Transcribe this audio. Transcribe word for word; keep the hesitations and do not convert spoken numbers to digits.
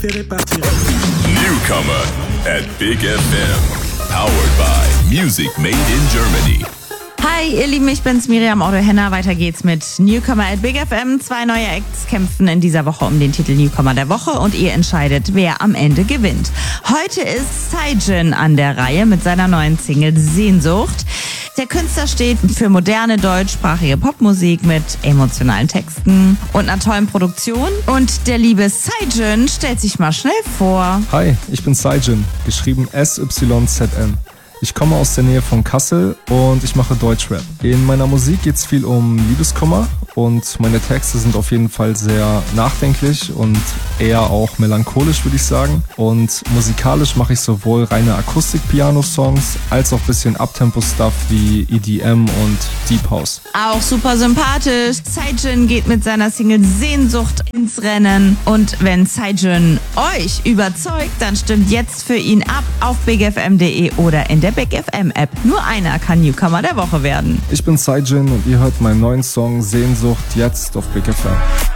Newcomer at Big F M. Powered by Music Made in Germany. Hi, ihr Lieben, ich bin's, Miriam Otto Henner. Weiter geht's mit Newcomer at Big F M. Zwei neue Acts kämpfen in dieser Woche um den Titel Newcomer der Woche und ihr entscheidet, wer am Ende gewinnt. Heute ist Saijin an der Reihe mit seiner neuen Single Sehnsucht. Der Künstler steht für moderne deutschsprachige Popmusik mit emotionalen Texten und einer tollen Produktion. Und der liebe Saijin stellt sich mal schnell vor. Hi, ich bin Saijin, geschrieben S Y Z N. Ich komme aus der Nähe von Kassel und ich mache Deutschrap. In meiner Musik geht es viel um Liebeskummer und meine Texte sind auf jeden Fall sehr nachdenklich und eher auch melancholisch, würde ich sagen. Und musikalisch mache ich sowohl reine Akustik-Piano-Songs als auch ein bisschen Uptempo-Stuff wie E D M und Deep House. Auch super sympathisch. Saijin geht mit seiner Single Sehnsucht ins Rennen. Und wenn Saijin euch überzeugt, dann stimmt jetzt für ihn ab auf big f m punkt d e oder in der Big F M App. Nur einer kann Newcomer der Woche werden. Ich bin Saijin und ihr hört meinen neuen Song Sehnsucht jetzt auf Big F M.